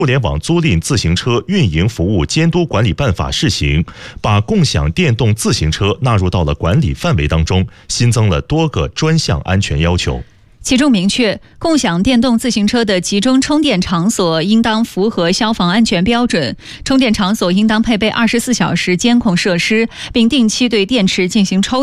互联网租赁自行车运营服务监督管理办法试行，把共享电动自行车纳入到了管理范围当中，新增了多个专项安全要求。 其中明确，共享电动自行车的集中充电场所应当符合消防安全标准，充电场所应当配备24小时监控设施，并定期对电池进行抽